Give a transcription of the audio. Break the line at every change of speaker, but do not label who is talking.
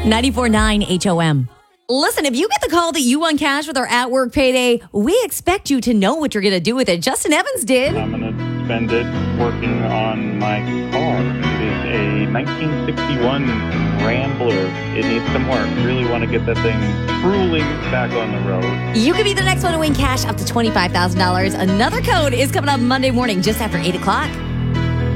94.9 HOM. Listen, if you get the call that you won cash with our at work payday, we expect you to know what you're going to do with it. Justin Evans did.
I'm going to spend it working on my car. It is a 1961 Rambler. It needs some work. Really want to get that thing truly back on the road.
You could be the next one to win cash up to $25,000. Another code is coming up Monday morning just after 8 o'clock.